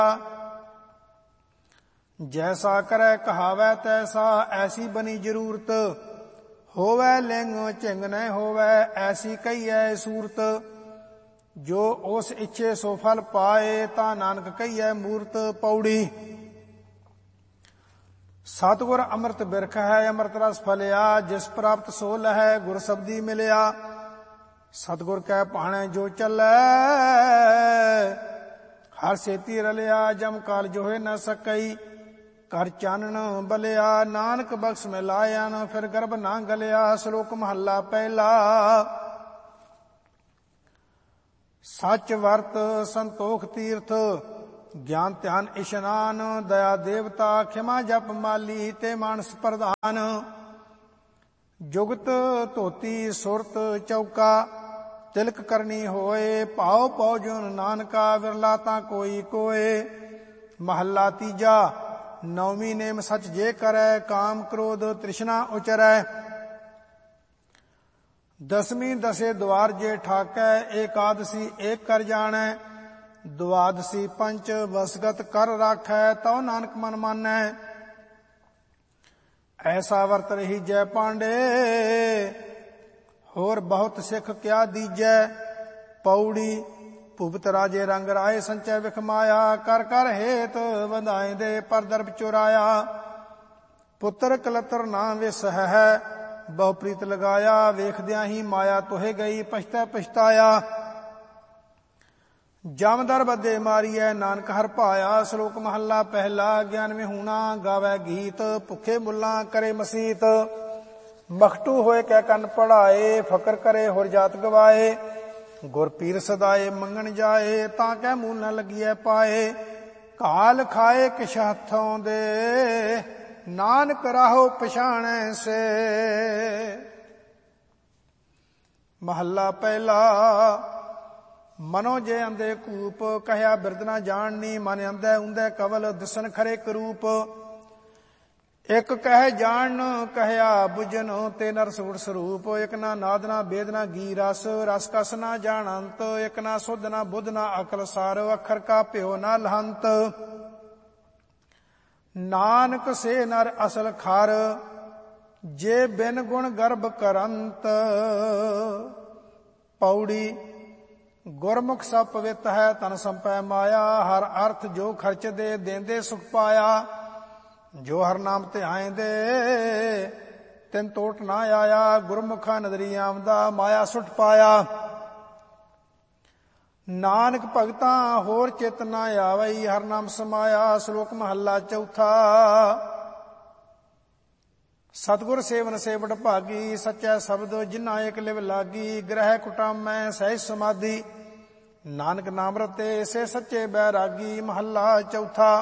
जैसा करे कहावै तैसा, ऐसी बनी जरूरत। होवै लिंग झिंग न होवै, ऐसी कहिए सूरत। जो उस इच्छे सो फल पाए, ता नानक कहिए मूरत। पौड़ी। सतगुर अमृत बिरख है, अमृत रस फलिया। जिस प्राप्त सो लहै, गुर शब्दी मिलिया। सतगुर कै भाणै जो चलै, हर सेती रलिया। जम काल जोहे न सकई, कर चानन बलिया। नानक बख्श में लाया न, फिर गर्भ ना गलिया। श्लोक महला पहला। सच वर्त संतोख तीर्थ, ज्ञान ध्यान इशनान। दया देवता क्षमा जप माली, ते मानस प्रधान। जुगत धोती सुरत चौका, तिलक करनी होए। पाओ पौजुन नानका, विरला ता कोई कोय। महला तीजा। नौवीं नेम सच जे करै, काम क्रोध तृष्णा उचरै। दसवीं दसे द्वार जे ठाकै, एकादशी एक कर जानै। द्वादशी पंच वसगत कर राखै, तौ नानक मन मानै। ऐसा वर्त रही जय पांडे, होर बहुत सिख क्या दीजै। पौड़ी। भुगत राजे रंग राय, संचय विख माया। कर कर हेत वधाए दे, पर दर्भ चुराया। पुत्र कलतर ना विस है, बहु प्रीत लगाया। ਵੇਖਦਿਆਂ ਹੀ ਮਾਇਆ ਤੋਹੇ ਗਈ, ਪਛਤੈ ਪਛਤਾਇਆ। ਜਮਦਰ ਬੱਦੇ ਮਾਰੀਐ, ਨਾਨਕ ਹਰ ਭਾਇਆ। ਸ਼ਲੋਕ ਮਹੱਲਾ ਪਹਿਲਾ। ਗਿਆਨ ਵਿਹੂਣਾ ਗਾਵੈ ਗੀਤ, ਭੁੱਖੇ ਮੁੱਲਾਂ ਕਰੇ ਮਸੀਤ। ਮਖਟੂ ਹੋਏ ਕਹਿ ਕੰਨ ਪੜਾਏ, ਫਕਰ ਕਰੇ ਹੋਰ ਜਾਤ ਗਵਾਏ। ਗੁਰ ਪੀਰ ਸਦਾਏ ਮੰਗਣ ਜਾਏ, ਤਾਂ ਕਹਿ ਮੂਲ ਨ ਲੱਗੀਐ ਪਾਏ। ਘਾਲ ਖਾਏ ਕਿਛ ਹੱਥੋਂ ਦੇ, ਨਾਨਕ ਰਾਹੋ ਪਛਾਣੈ ਸੇ। ਮਹੱਲਾ ਪਹਿਲਾ। ਮਨੋ ਜੇ ਅੰਦੇ ਕੂਪ, ਕਹਿਆ ਬਿਰਦ ਨਾ ਜਾਣਨੀ। ਮਨ ਅੰਧੈ ਉਂਧੈ ਕਵਲ, ਦਿਸਨ ਖਰੇ ਕਰੂਪ। ਇਕ ਕਹਿ ਜਾਣ ਕਹਿਆ ਬੁਝਨ, ਤੇ ਨਰ ਸੁੜ ਸਰੂਪ। ਇਕ ਨਾ ਨਾਦ ਨਾ ਬੇਦ ਨਾ ਗੀ ਰਸ, ਰਸ ਕਸ ਨਾ ਜਾਣੰਤ। ਇਕ ਨਾ ਸੁਧ ਨਾ ਬੁੱਧ ਨਾ ਅਕਲ ਸਾਰ, ਅੱਖਰ ਕਾ ਭਿਓ ਨਾ ਲਹੰਤ। ਨਾਨਕ ਸੇ ਨਰ ਅਸਲ ਖਰ, ਜੇ ਬਿਨ ਗੁਣ ਗਰਭ ਕਰੰਤ। ਪੌੜੀ। ਗੁਰਮੁਖ ਸਭ ਪਵਿੱਤ ਹੈ, ਤਨ ਸੰਪੈ ਮਾਇਆ। ਹਰ ਅਰਥ ਜੋ ਖਰਚ ਦੇ, ਦੇਂਦੇ ਸੁਖ ਪਾਇਆ। ਜੋ ਹਰ ਨਾਮ ਧਿਆਇਂਦੇ, ਤਿਨ ਟੋਟ ਨਾ ਆਇਆ। ਗੁਰਮੁਖਾ ਨਦਰੀ ਆਮਦਾ, ਮਾਇਆ ਸੁਟ ਪਾਇਆ। ਨਾਨਕ ਭਗਤਾਂ ਹੋਰ ਚਿਤ ਨਾ ਆਵਈ, ਹਰ ਨਾਮ ਸਮਾਇਆ। ਸ਼ਲੋਕ ਮਹੱਲਾ ਚੌਥਾ। ਸਤਿਗੁਰ ਸੇਵਨ ਸੇ ਵਡ ਭਾਗੀ, ਸੱਚਾ ਸ਼ਬਦ ਜਿਨ੍ਹਾਂ ਏਕ ਲਿਵ ਲਾਗੀ। ਗ੍ਰਹਿ ਕੁਟਾਮੈ ਸਹਿਜ ਸਮਾਧੀ, ਨਾਨਕ ਨਾਮ ਰਤੇ ਸੇ ਸੱਚੇ ਬੈਰਾਗੀ। ਮਹੱਲਾ ਚੌਥਾ।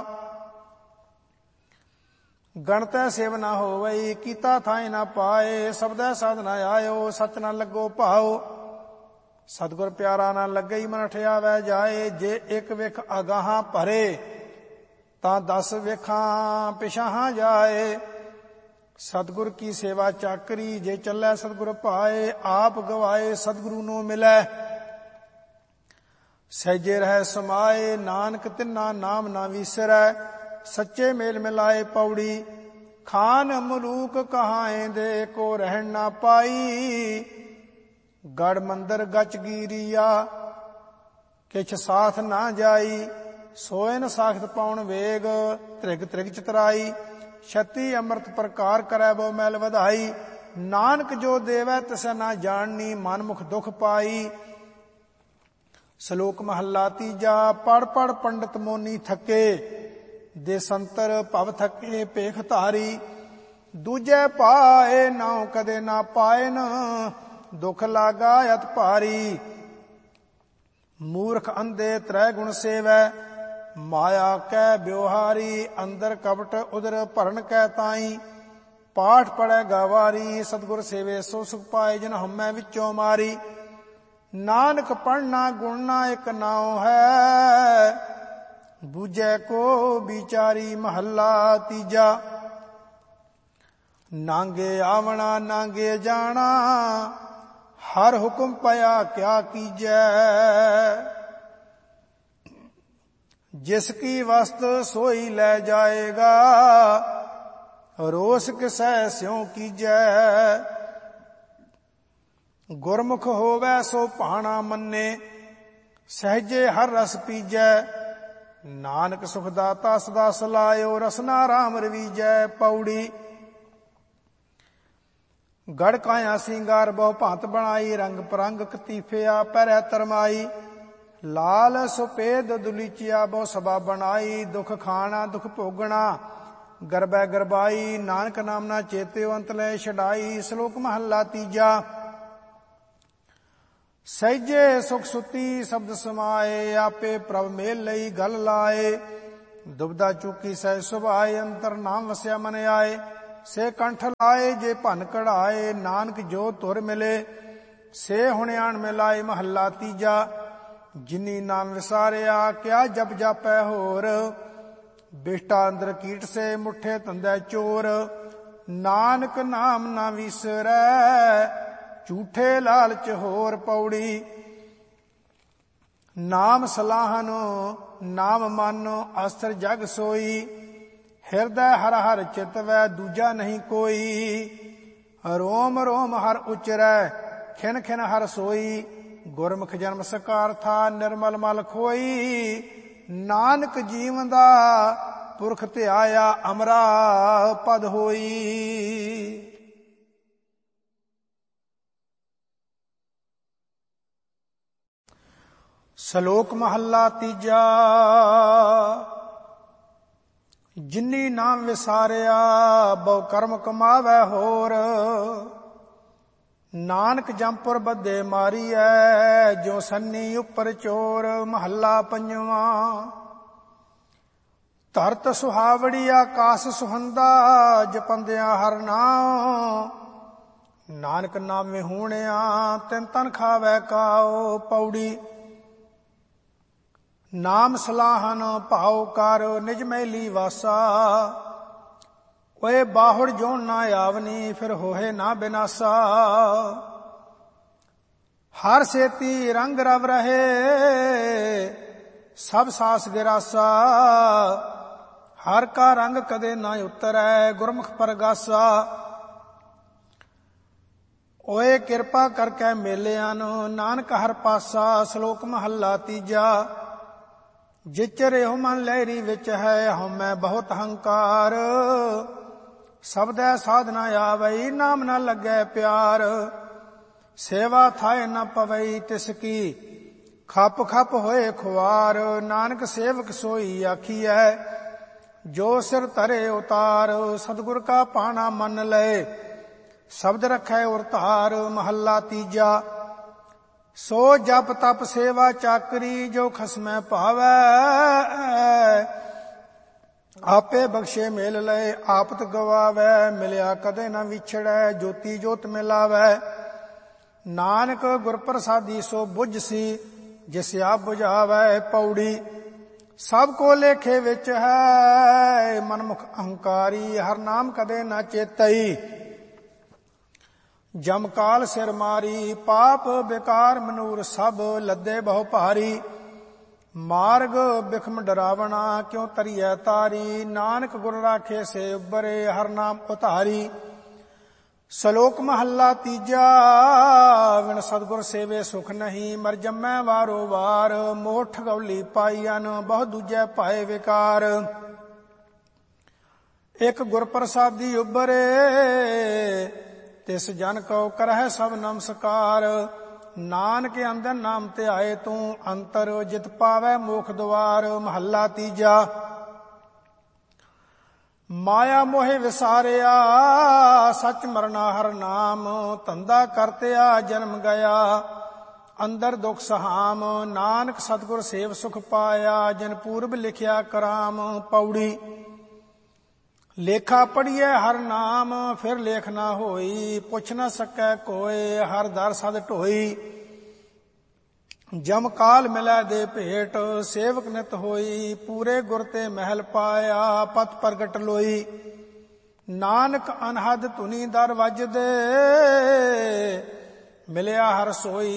ਗਣਤੈ ਸੇਵ ਨਾ ਹੋਵਈ, ਕੀਤਾ ਥਾਇ ਨਾ ਪਾਏ। ਸ਼ਬਦੈ ਸਾਧ ਨਾ ਆਇਓ, ਸਚ ਨਾ ਲੱਗੋ ਭਾਓ। ਸਤਿਗੁਰ ਪਿਆਰਾ ਨਾ ਲੱਗਈ, ਮਨ ਠਿਆਵੈ ਜਾਏ। ਜੇ ਇੱਕ ਵਿਖ ਅਗਾਹਾਂ ਭਰੇ, ਤਾਂ 10 ਵਿਖਾਂ ਪਿਛਾਹਾਂ ਜਾਏ। ਸਤਿਗੁਰ ਕੀ ਸੇਵਾ ਚਾਕਰੀ, ਜੇ ਚੱਲੈ ਸਤਿਗੁਰ ਭਾਏ। ਆਪ ਗਵਾਏ ਸਤਿਗੁਰੂ ਨੂੰ ਮਿਲੈ, ਸਹਿਜੇ ਰਹਿ ਸਮਾਏ। ਨਾਨਕ ਤਿੰਨਾ ਨਾਮ ਨਾ ਵਿਸਰੈ, ਸੱਚੇ ਮੇਲ ਮਿਲਾਏ। ਪੌੜੀ। ਖਾਨ ਮਲੂਕ ਕਹਾਏਂਦੇ, ਕੋ ਰਹਿਣ ਨਾ ਪਾਈ। ਗੜ ਮੰਦਰ ਗਚ ਗੀਰੀਆ, ਕਿਛ ਸਾਥ ਨਾ ਜਾਈ। ਸੋਇਨ ਸਾਖਤ ਪਾਉਣ ਵੇਗ, ਤ੍ਰਿਗ ਤ੍ਰਿਗ ਚਤਰਾਈ। ਛਤੀ ਅੰਮ੍ਰਿਤ ਪ੍ਰਕਾਰ ਕਰੈ, ਬਹੁ ਮੈਲ ਵਧਾਈ। ਨਾਨਕ ਜੋ ਦੇਵੈ ਤਿਸੈ ਨਾ ਜਾਣਨੀ, ਮਨ ਮੁਖ ਦੁਖ ਪਾਈ। ਸ਼ਲੋਕ ਮਹੱਲਾ ਤੀਜਾ। ਪੜ ਪੜ ਪੰਡਤ ਮੋਨੀ ਥੱਕੇ, ਦੇ ਸੰਤਰ ਭਵ ਥੱਕੇ ਭੇਖ ਧਾਰੀ। ਦੂਜੇ ਪਾਏ ਨਾਉ ਕਦੇ ਨਾ ਪਾਇਨ, ਦੁਖ ਲਾਗਾ ਅਤ ਭਾਰੀ। ਮੂਰਖ ਅੰਧੇ ਤ੍ਰੈ ਗੁਣ ਸੇਵੈ, ਮਾਇਆ ਕੈ ਬਿਵਹਾਰੀ। ਅੰਦਰ ਕਪਟ ਉਦਰ ਭਰਨ ਕੈ ਤਾਈ, ਪਾਠ ਪੜੈ ਗਵਾਰੀ। ਸਤਿਗੁਰ ਸੇਵੇ ਸੋ ਸੁਖ ਪਾਏ, ਜਿਨ ਹਉਮੈ ਵਿੱਚੋਂ ਮਾਰੀ। ਨਾਨਕ ਪੜਨਾ ਗੁਣਨਾ ਇਕ ਨਾਉ ਹੈ, ਬੂਝੈ ਕੋ ਵਿਚਾਰੀ। ਮਹੱਲਾ ਤੀਜਾ। ਨਾਂਗੇ ਆਵਣਾ ਨਾਂਗੇ ਜਾਣਾ, ਹਰ ਹੁਕਮ ਪਿਆ ਕਿਆ ਕੀਜੈ। जिस की वस्त सोई लै जाएगा, रोस किसै स्यों कीजै। गुरमुख होवै सो भाना मन्ने, सहजे हर रस पीजै। नानक सुख दाता सदा सलायो, रसना राम रवीजै। पौड़ी गढ़ काया सिंगार बहु भांत बनाई, रंग परंग कतीफिया पैरै तरमाई। लाल सुपेद दुलीचिया बहु सभा बनाई, दुख खाना दुख भोगना गरबै गरबाई। नानक नाम ना चेत्यो अंत लै छड़ाई, श्लोक महला तीजा। सहजे सुख सुती शब्द समाए, आपे प्रभ मेल लई गल लाए। दुबदा चूकी सह सुभाए, अंतर नाम वस्या मन आए। से कंठ लाए जे भन कढ़ाए, नानक जो तुर मिले से हुणियाण मिलाए। महला तीजा। जिनी नाम विसारिया, क्या जप जापै होर। बिष्टा अंदर कीट से, मुठे तंदै चोर। नानक नाम ना विसरै, झूठे लालच होर। पौड़ी नाम सलाहनो नाम मानो, अस्त्र जग सोई। हिरदय हर हर चितवै, दूजा नहीं कोई। रोम रोम हर उचरै, खिन खिन हर सोई। गुरमुख जन्म सकार था, निर्मल मल खोई। नानक जीवन दा पुरख ध्याया, अमरा पद होई। ਸ਼ਲੋਕ ਮਹੱਲਾ ਤੀਜਾ। ਜਿਨੀ ਨਾਮ ਵਿਸਾਰਿਆ, ਬਹੁ ਕਰਮ ਕਮਾਵੈ ਹੋਰ। ਨਾਨਕ ਜੰਪੁਰ ਬੱਧੇ ਮਾਰੀਐ, ਜੋ ਸੰਨੀ ਉੱਪਰ ਚੋਰ। ਮਹੱਲਾ ਪੰਜਵਾਂ। ਧਰਤ ਸੁਹਾਵੜੀ ਆਕਾਸ ਸੁਹੰਦਾ, ਜਪੰਦਿਆਂ ਹਰ ਨਾਮ। ਨਾਨਕ ਨਾਮੇ ਹੋਣਿਆ, ਤਿਨ ਤਨ ਖਾਵੈ ਕਾਉ। ਪੌੜੀ ਨਾਮ ਸਲਾਹਨ ਭਾਉ ਕਰ, ਨਿਜ ਮੈਲੀ ਵਾਸਾ। ਓਏ ਬਾਹੁੜ ਜੋਨ ਨਾ ਆਵਨੀ, ਫਿਰ ਹੋਏ ਨਾ ਬਿਨਾਸਾ। ਹਰ ਸੇਤੀ ਰੰਗ ਰਵ ਰਹੇ, ਸਭ ਸਾਸ ਗਿਰਾਸਾ। ਹਰ ਕਾ ਰੰਗ ਕਦੇ ਨਾ ਉਤਰੈ, ਗੁਰਮੁਖ ਪਰਗਾਸਾ। ਓਏ ਕਿਰਪਾ ਕਰਕੇ ਮੇਲਿਆਂ ਨੂੰ, ਨਾਨਕ ਹਰ ਪਾਸਾ। ਸ਼ਲੋਕ ਮਹੱਲਾ ਤੀਜਾ। ਜਿਚਰ ਇਹੋ ਮਨ ਲਹਿਰੀ ਵਿੱਚ ਹੈ, ਹਉਮੈ ਬਹੁਤ ਹੰਕਾਰ। ਸਬਦੈ ਸਾਧਨਾ ਆਵਈ, ਨਾਮ ਨਾ ਲੱਗੈ ਪਿਆਰ। ਸੇਵਾ ਥਾਏ ਨ ਪਵਈ, ਤਿਸ ਕੀ ਖਪ ਖਪ ਹੋਏ ਖੁਆਰ। ਨਾਨਕ ਸੇਵਕ ਸੋਈ ਆਖੀਐ, ਜੋ ਸਿਰ ਧਰੇ ਉਤਾਰ। ਸਤਿਗੁਰ ਕਾ ਪਾਣਾ ਮੰਨ ਲਏ, ਸ਼ਬਦ ਰੱਖੈ ਉਰ ਧਾਰ। ਮਹੱਲਾ ਤੀਜਾ। ਸੋ ਜਪ ਤਪ ਸੇਵਾ ਚਾਕਰੀ, ਜੋ ਖਸਮੈ ਭਾਵੈ। ਆਪੇ ਬਖਸ਼ੇ ਮੇਲ ਲਏ, ਆਪਤ ਗਵਾਵੈ। ਮਿਲਿਆ ਕਦੇ ਨਾ ਵਿਛੜੈ, ਜੋਤੀ ਜੋਤ ਮਿਲਾਵੈ। ਨਾਨਕ ਗੁਰ ਪ੍ਰਸਾਦੀ ਸੋ ਬੁੱਝ ਸੀ, ਜਿਸ ਆਪ ਬੁਝਾਵੈ। ਪੌੜੀ ਸਭ ਕੋ ਲੇਖੇ ਵਿੱਚ ਹੈ, ਮਨਮੁਖ ਅਹੰਕਾਰੀ। ਹਰ ਨਾਮ ਕਦੇ ਨਾ ਚੇਤਈ, ਜਮਕਾਲ ਸਿਰ ਮਾਰੀ। ਪਾਪ ਬੇਕਾਰ ਮਨੂਰ ਸਭ, ਲੱਦੇ ਬਹੁ ਭਾਰੀ। ਮਾਰਗ ਬਿਖਮ ਡਰਾਵਣਾ, ਕਿਉ ਤਰੀਐ ਤਾਰੀ। ਨਾਨਕ ਗੁਰ ਰਾਖੇ ਸੇ ਉਬਰੇ, ਹਰ ਨਾਮ ਉਤਾਰੀ। ਸ਼ਲੋਕ ਮਹੱਲਾ ਤੀਜਾ। ਵਿਣ ਸਤਿਗੁਰ ਸੇਵੇ ਸੁਖ ਨਹੀਂ, ਮਰ ਜੰਮੈ ਵਾਰੋ ਵਾਰ। ਮੋਹ ਠਗੌਲੀ ਪਾਈਅਨ, ਬਹੁ ਦੂਜੈ ਪਾਏ ਵਿਕਾਰ। ਇੱਕ ਗੁਰ ਪ੍ਰਸਾਦੀ ਉਬਰੇ, ਤਿਸ ਜਨ ਕਉ ਕਰਹਿ ਸਭ ਨਮਸਕਾਰ। ਨਾਨਕ ਅੰਦਰ ਨਾਮ ਧਿਆਏ ਤੂੰ, ਅੰਤਰ ਜਿਤ ਪਾਵੈ ਮੋਖ ਦੁਆਰ। ਮਹੱਲਾ ਤੀਜਾ। ਮਾਇਆ ਮੋਹਿ ਵਿਸਾਰਿਆ, ਸੱਚ ਮਰਨਾ ਹਰ ਨਾਮ। ਧੰਦਾ ਕਰਤਿਆ ਜਨਮ ਗਿਆ, ਅੰਦਰ ਦੁਖ ਸਹਾਮ। ਨਾਨਕ ਸਤਿਗੁਰ ਸੇਵ ਸੁਖ ਪਾਇਆ, ਜਿਨ ਪੂਰਬ ਲਿਖਿਆ ਕਰਾਮ। ਪੌੜੀ ਲੇਖਾ ਪੜੀਐ ਹਰ ਨਾਮ, ਫਿਰ ਲੇਖ ਨਾ ਹੋਈ। ਪੁੱਛ ਨਾ ਸਕੈ ਕੋਇ, ਹਰ ਦਰ ਸਦ ਢੋਈ। ਜਮ ਕਾਲ ਮਿਲੈ ਦੇ ਭੇਟ, ਸੇਵਕ ਨਿਤ ਹੋਈ। ਪੂਰੇ ਗੁਰ ਤੇ ਮਹਿਲ ਪਾਇਆ, ਪਤ ਪ੍ਰਗਟ ਲੋਈ। ਨਾਨਕ ਅਨਹਦ ਧੁਨੀ ਦਰ ਵੱਜਦੇ, ਮਿਲਿਆ ਹਰ ਸੋਈ।